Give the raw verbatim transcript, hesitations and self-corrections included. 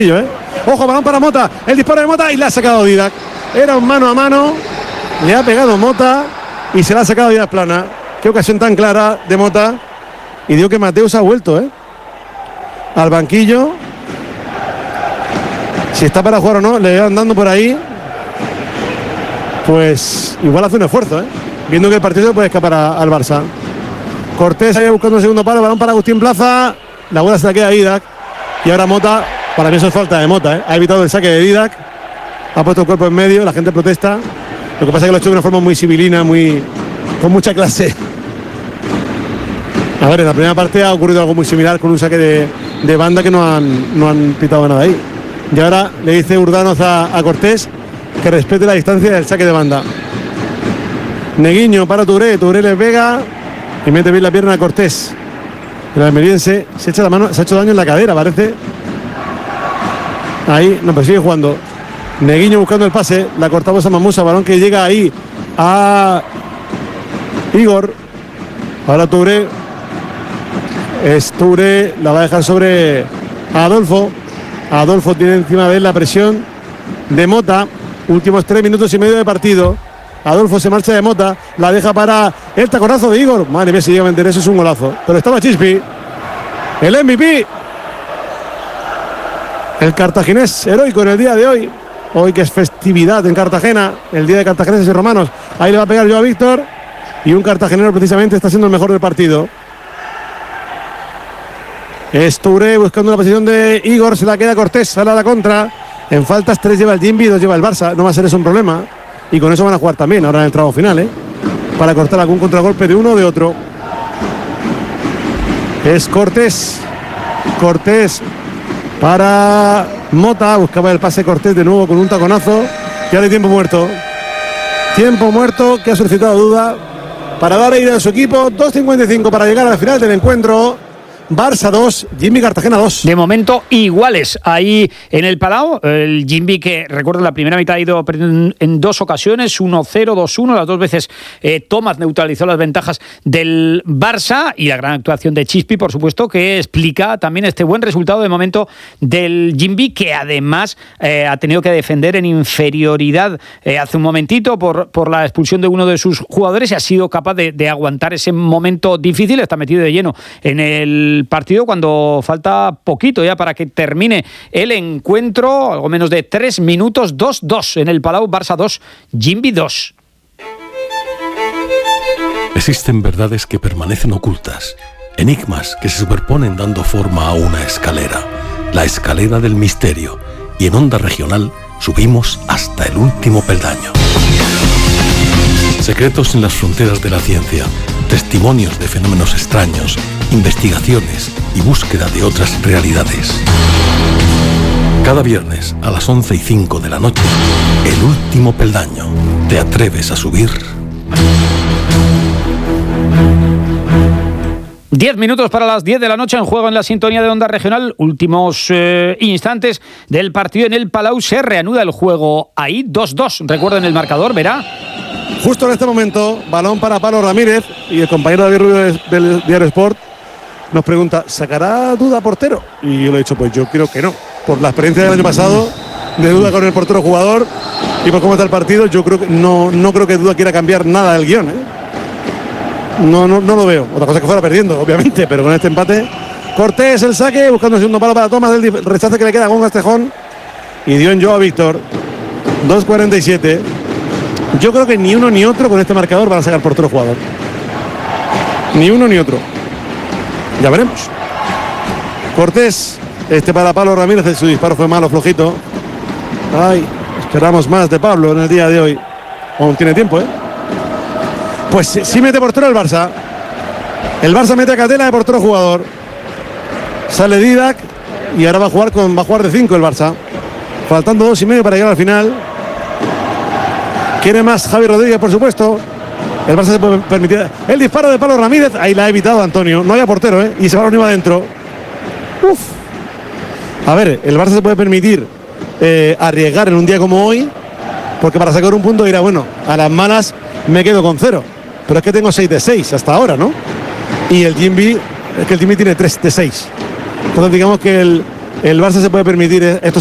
¿eh? Ojo, balón para Mota, el disparo de Mota y la ha sacado Didac. Era un mano a mano, le ha pegado Mota y se la ha sacado Didac plana. Qué ocasión tan clara de Mota. Y digo que Mateus ha vuelto, ¿eh? Al banquillo. Si está para jugar o no, le van dando por ahí. Pues igual hace un esfuerzo, ¿eh? Viendo que el partido puede escapar a, al Barça. Cortés ahí buscando el segundo palo, balón para Agustín Plaza. La bola se la queda a Didac. Y ahora Mota, para mí eso es falta de Mota, ¿eh? Ha evitado el saque de Didac. Ha puesto el cuerpo en medio, la gente protesta. Lo que pasa es que lo ha hecho de una forma muy civilina, muy con mucha clase. A ver, en la primera parte ha ocurrido algo muy similar con un saque de, de banda que no han, no han pitado nada ahí. Y ahora le dice Urdanoz a, a Cortés que respete la distancia del saque de banda. Neguiño para Touré, Touré le pega y mete bien la pierna a Cortés. El almeriense se echa la mano, se ha hecho daño en la cadera, parece. Ahí, no, pero sigue jugando. Neguiño buscando el pase, la cortamos a Mamusa, balón que llega ahí a Igor. Ahora Touré. Es Touré, la va a dejar sobre Adolfo. Adolfo tiene encima de él la presión de Mota. Últimos tres minutos y medio de partido. Adolfo se marcha de Mota, la deja para el taconazo de Igor. Madre mía, si llega a meter eso es un golazo. Pero estaba Chispi, el M V P, el cartaginés heroico en el día de hoy. Hoy que es festividad en Cartagena, el día de cartagineses y romanos. Ahí le va a pegar yo a Víctor. Y un cartagenero precisamente está siendo el mejor del partido. Es Touré buscando la posición de Igor, se la queda Cortés, sale a la contra. En faltas tres lleva el Jimby, dos lleva el Barça. No va a ser eso un problema. Y con eso van a jugar también ahora en el tramo final, ¿eh? Para cortar algún contragolpe de uno o de otro. Es Cortés. Cortés para Mota. Buscaba el pase Cortés de nuevo con un taconazo. Y ahora hay tiempo muerto. Tiempo muerto que ha suscitado duda para dar aire a su equipo. dos cincuenta y cinco para llegar al final del encuentro. Barça dos, Jimby Cartagena dos. De momento iguales ahí en el Palau. El Jimby que, recuerdo, la primera mitad ha ido perdiendo en dos ocasiones, uno cero, dos uno. Las dos veces eh, Tomás neutralizó las ventajas del Barça y la gran actuación de Chispi, por supuesto, que explica también este buen resultado de momento del Jimby, que además eh, ha tenido que defender en inferioridad eh, hace un momentito por, por la expulsión de uno de sus jugadores y ha sido capaz de, de aguantar ese momento difícil. Está metido de lleno en el partido cuando falta poquito ya para que termine el encuentro, algo menos de tres minutos. Dos dos en el Palau. Barça dos, Jimby dos. Existen verdades que permanecen ocultas, enigmas que se superponen dando forma a una escalera, la escalera del misterio, y en Onda Regional subimos hasta el último peldaño. Secretos en las fronteras de la ciencia, testimonios de fenómenos extraños, investigaciones y búsqueda de otras realidades. Cada viernes a las once y cinco de la noche, el último peldaño. ¿Te atreves a subir? Diez minutos para las diez de la noche en juego en la sintonía de Onda Regional. Últimos eh, instantes del partido en el Palau. Se reanuda el juego ahí, dos dos. Recuerden el marcador, verá. Justo en este momento, balón para Pablo Ramírez. Y el compañero David Rubio del Diario Sport nos pregunta, ¿sacará Duda portero? Y yo le he dicho, pues yo creo que no. Por la experiencia del año pasado, de Duda con el portero jugador y por cómo está el partido, yo creo que no, no creo que Duda quiera cambiar nada del guión, ¿eh? No, no, no lo veo. Otra cosa es que fuera perdiendo, obviamente, pero con este empate. Cortés el saque, buscando el segundo palo para Tomás, el rechace que le queda con Castejón. Y dio en yo a Víctor. dos cuarenta y siete. Yo creo que ni uno ni otro con este marcador van a sacar portero jugador. Ni uno ni otro. Ya veremos. Cortés, este para Pablo Ramírez, su disparo fue malo, flojito. Ay, esperamos más de Pablo en el día de hoy. Aún tiene tiempo, ¿eh? Pues sí mete portero el Barça. El Barça mete a Catena de portero jugador. Sale Didac y ahora va a jugar con va a jugar de cinco el Barça. Faltando dos y medio para llegar al final. Quiere más Javi Rodríguez, por supuesto. El Barça se puede permitir. El disparo de Pablo Ramírez. Ahí la ha evitado Antonio. No había portero, ¿eh? Y ese balón iba adentro. Uf. A ver, el Barça se puede permitir eh, arriesgar en un día como hoy. Porque para sacar un punto dirá, bueno, a las malas me quedo con cero. Pero es que tengo seis de seis hasta ahora, ¿no? Y el Jimby, es que el Jimby tiene tres de seis. Entonces digamos que el, el Barça se puede permitir estos